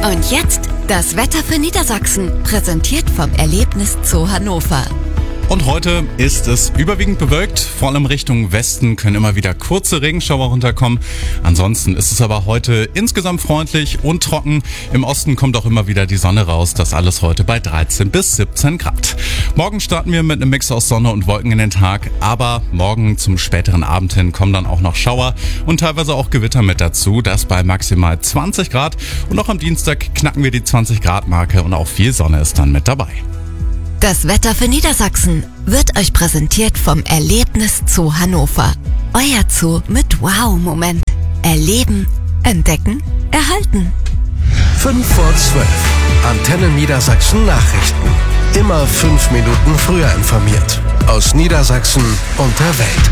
Und jetzt das Wetter für Niedersachsen, präsentiert vom Erlebnis Zoo Hannover. Und heute ist es überwiegend bewölkt, vor allem Richtung Westen können immer wieder kurze Regenschauer runterkommen. Ansonsten ist es aber heute insgesamt freundlich und trocken. Im Osten kommt auch immer wieder die Sonne raus, das alles heute bei 13 bis 17 Grad. Morgen starten wir mit einem Mix aus Sonne und Wolken in den Tag, aber morgen zum späteren Abend hin kommen dann auch noch Schauer und teilweise auch Gewitter mit dazu, das bei maximal 20 Grad. Und auch am Dienstag knacken wir die 20 Grad Marke und auch viel Sonne ist dann mit dabei. Das Wetter für Niedersachsen wird euch präsentiert vom Erlebnis Zoo Hannover. Euer Zoo mit Wow-Moment. Erleben, entdecken, erhalten. 5 vor 12. Antenne Niedersachsen Nachrichten. Immer 5 Minuten früher informiert. Aus Niedersachsen und der Welt.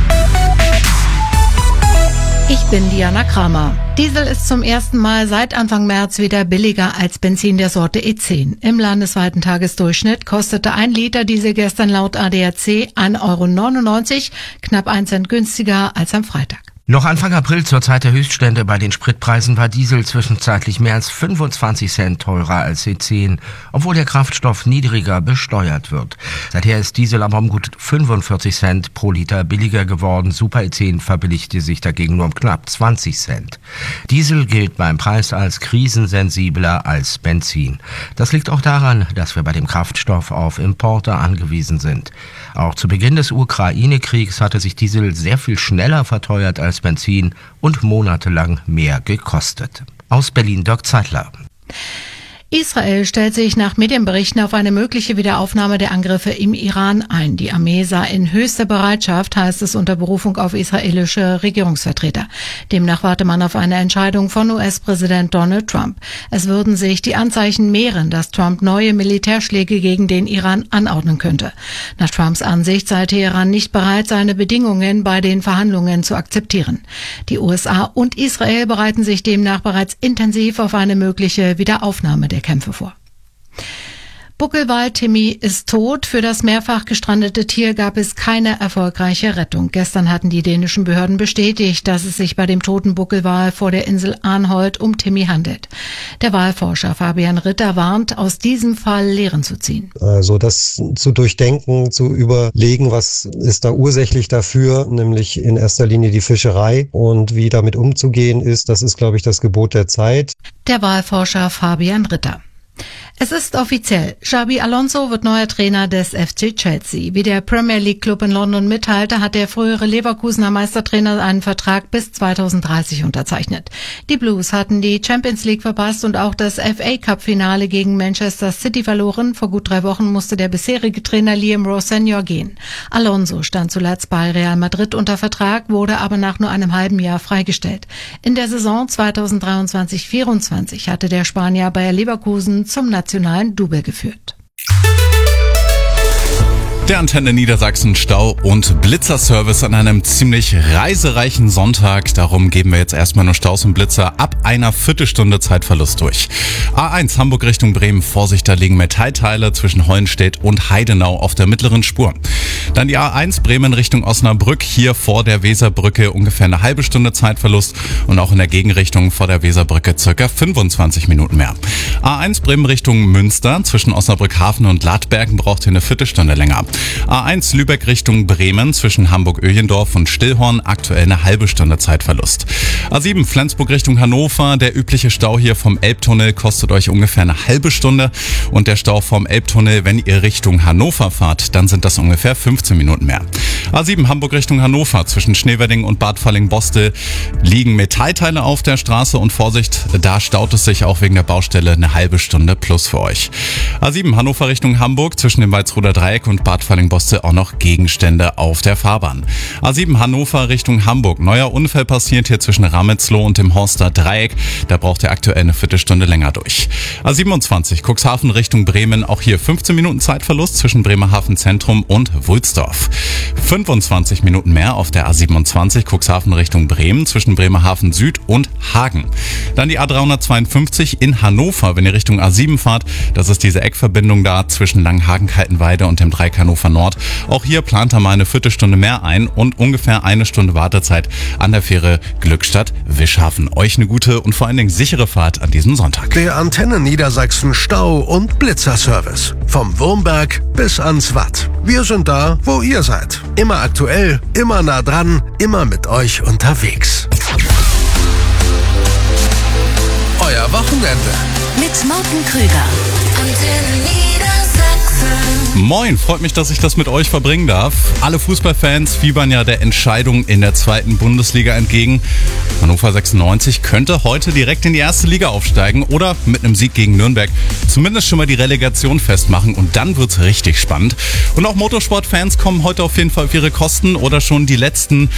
Ich bin Diana Kramer. Diesel ist zum ersten Mal seit Anfang März wieder billiger als Benzin der Sorte E10. Im landesweiten Tagesdurchschnitt kostete 1 Liter Diesel gestern laut ADAC 1,99 €, knapp 1 Cent günstiger als am Freitag. Noch Anfang April zur Zeit der Höchststände bei den Spritpreisen war Diesel zwischenzeitlich mehr als 25 Cent teurer als E10, obwohl der Kraftstoff niedriger besteuert wird. Seither ist Diesel aber um gut 45 Cent pro Liter billiger geworden. Super E10 verbilligte sich dagegen nur um knapp 20 Cent. Diesel gilt beim Preis als krisensensibler als Benzin. Das liegt auch daran, dass wir bei dem Kraftstoff auf Importe angewiesen sind. Auch zu Beginn des Ukraine-Kriegs hatte sich Diesel sehr viel schneller verteuert als Benzin und monatelang mehr gekostet. Aus Berlin Dirk Zeitler. Israel stellt sich nach Medienberichten auf eine mögliche Wiederaufnahme der Angriffe im Iran ein. Die Armee sei in höchster Bereitschaft, heißt es unter Berufung auf israelische Regierungsvertreter. Demnach warte man auf eine Entscheidung von US-Präsident Donald Trump. Es würden sich die Anzeichen mehren, dass Trump neue Militärschläge gegen den Iran anordnen könnte. Nach Trumps Ansicht sei Teheran nicht bereit, seine Bedingungen bei den Verhandlungen zu akzeptieren. Die USA und Israel bereiten sich demnach bereits intensiv auf eine mögliche Wiederaufnahme der Kämpfe vor. Buckelwal Timmy ist tot. Für das mehrfach gestrandete Tier gab es keine erfolgreiche Rettung. Gestern hatten die dänischen Behörden bestätigt, dass es sich bei dem toten Buckelwal vor der Insel Arnholt um Timmy handelt. Der Walforscher Fabian Ritter warnt, aus diesem Fall Lehren zu ziehen. Also das zu durchdenken, zu überlegen, was ist da ursächlich dafür, nämlich in erster Linie die Fischerei und wie damit umzugehen ist, das ist, glaube ich, das Gebot der Zeit. Der Walforscher Fabian Ritter. Es ist offiziell. Xabi Alonso wird neuer Trainer des FC Chelsea. Wie der Premier League Club in London mitteilte, hat der frühere Leverkusener Meistertrainer einen Vertrag bis 2030 unterzeichnet. Die Blues hatten die Champions League verpasst und auch das FA Cup Finale gegen Manchester City verloren. Vor gut 3 Wochen musste der bisherige Trainer Liam Rossenior gehen. Alonso stand zuletzt bei Real Madrid unter Vertrag, wurde aber nach nur einem halben Jahr freigestellt. In der Saison 2023/24 hatte der Spanier Bayer Leverkusen zum nationalen Double geführt. Der Antenne Niedersachsen Stau- und Blitzerservice an einem ziemlich reisereichen Sonntag. Darum geben wir jetzt erstmal nur Staus und Blitzer ab einer Viertelstunde Zeitverlust durch. A1 Hamburg Richtung Bremen. Vorsicht, da liegen Metallteile zwischen Hollenstedt und Heidenau auf der mittleren Spur. Dann die A1 Bremen Richtung Osnabrück. Hier vor der Weserbrücke ungefähr eine halbe Stunde Zeitverlust und auch in der Gegenrichtung vor der Weserbrücke circa 25 Minuten mehr. A1 Bremen Richtung Münster. Zwischen Osnabrück Hafen und Ladbergen braucht ihr eine Viertelstunde länger. A1 Lübeck Richtung Bremen zwischen Hamburg-Öhlendorf und Stillhorn aktuell eine halbe Stunde Zeitverlust. A7 Flensburg Richtung Hannover, der übliche Stau hier vom Elbtunnel kostet euch ungefähr eine halbe Stunde und der Stau vom Elbtunnel, wenn ihr Richtung Hannover fahrt, dann sind das ungefähr 15 Minuten mehr. A7 Hamburg Richtung Hannover zwischen Schneewedding und Bad Falling-Bostel liegen Metallteile auf der Straße und Vorsicht, da staut es sich auch wegen der Baustelle eine halbe Stunde plus für euch. A7 Hannover Richtung Hamburg zwischen dem Walsroder Dreieck und Bad Falling-Bostel auch noch Gegenstände auf der Fahrbahn. A7 Hannover Richtung Hamburg. Neuer Unfall passiert hier zwischen Rametzloh und dem Horster Dreieck. Da braucht ihr aktuell eine Viertelstunde länger durch. A27 Cuxhaven Richtung Bremen. Auch hier 15 Minuten Zeitverlust zwischen Bremerhaven Zentrum und Wulsdorf. 25 Minuten mehr auf der A27 Cuxhaven Richtung Bremen zwischen Bremerhaven Süd und Hagen. Dann die A352 in Hannover, wenn ihr Richtung A7 fahrt. Das ist diese Eckverbindung da zwischen Langenhagen-Kaltenweide und dem Dreieck Hannover Hannover Nord. Auch hier plant er mal eine Viertelstunde mehr ein und ungefähr eine Stunde Wartezeit an der Fähre Glückstadt-Wischhafen. Euch eine gute und vor allen Dingen sichere Fahrt an diesem Sonntag. Der Antenne Niedersachsen Stau- und Blitzerservice. Vom Wurmberg bis ans Watt. Wir sind da, wo ihr seid. Immer aktuell, immer nah dran, immer mit euch unterwegs. Euer Wochenende. Mit Morten Krüger. Antenne Niedersachsen. Moin, freut mich, dass ich das mit euch verbringen darf. Alle Fußballfans fiebern ja der Entscheidung in der 2. Bundesliga entgegen. Hannover 96 könnte heute direkt in die 1. Liga aufsteigen oder mit einem Sieg gegen Nürnberg zumindest schon mal die Relegation festmachen und dann wird's richtig spannend. Und auch Motorsportfans kommen heute auf jeden Fall auf ihre Kosten oder schon die letzten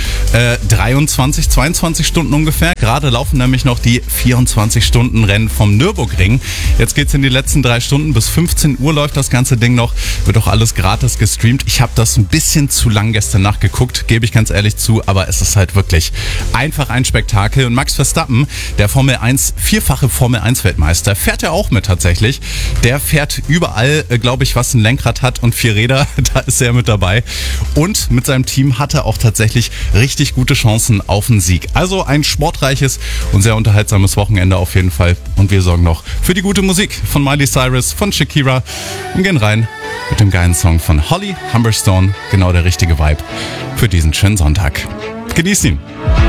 22 Stunden ungefähr. Gerade laufen nämlich noch die 24-Stunden-Rennen vom Nürburgring. Jetzt geht's in die letzten 3 Stunden. Bis 15 Uhr läuft das ganze Ding noch. Wird auch alles gratis gestreamt. Ich habe das ein bisschen zu lang gestern Nacht geguckt, gebe ich ganz ehrlich zu, aber es ist halt wirklich einfach ein Spektakel. Und Max Verstappen, der vierfache Formel 1 Weltmeister, fährt ja auch mit tatsächlich. Der fährt überall, glaube ich, was ein Lenkrad hat und 4 Räder, da ist er mit dabei. Und mit seinem Team hat er auch tatsächlich richtig gute Chancen auf einen Sieg. Also ein sportreiches und sehr unterhaltsames Wochenende auf jeden Fall. Und wir sorgen noch für die gute Musik von Miley Cyrus, von Shakira und gehen rein mit dem geilen Song von Holly Humberstone. Genau der richtige Vibe für diesen schönen Sonntag. Genießt ihn!